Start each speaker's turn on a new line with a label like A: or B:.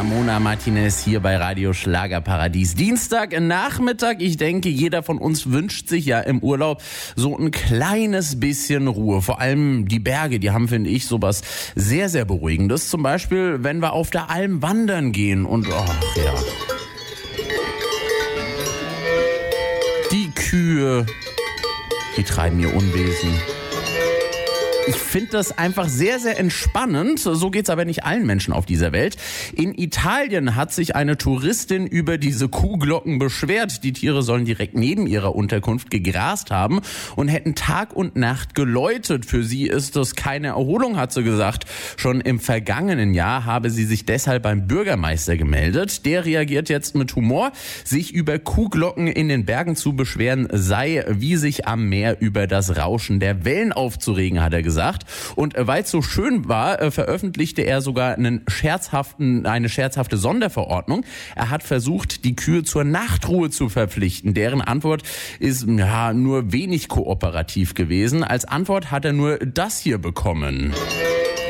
A: Mona Martinez hier bei Radio Schlagerparadies. Dienstagnachmittag, ich denke, jeder von uns wünscht sich ja im Urlaub so ein kleines bisschen Ruhe. Vor allem die Berge, die haben, finde ich, sowas sehr, sehr Beruhigendes. Zum Beispiel, wenn wir auf der Alm wandern gehen und, ach ja, die Kühe, die treiben ihr Unwesen. Ich finde das einfach sehr, sehr entspannend. So geht's aber nicht allen Menschen auf dieser Welt. In Italien hat sich eine Touristin über diese Kuhglocken beschwert. Die Tiere sollen direkt neben ihrer Unterkunft gegrast haben und hätten Tag und Nacht geläutet. Für sie ist das keine Erholung, hat sie gesagt. Schon im vergangenen Jahr habe sie sich deshalb beim Bürgermeister gemeldet. Der reagiert jetzt mit Humor. Sich über Kuhglocken in den Bergen zu beschweren sei, wie sich am Meer über das Rauschen der Wellen aufzuregen, hat er gesagt. Und weil es so schön war, veröffentlichte er sogar eine scherzhafte Sonderverordnung. Er hat versucht, die Kühe zur Nachtruhe zu verpflichten. Deren Antwort ist nur wenig kooperativ gewesen. Als Antwort hat er nur das hier bekommen.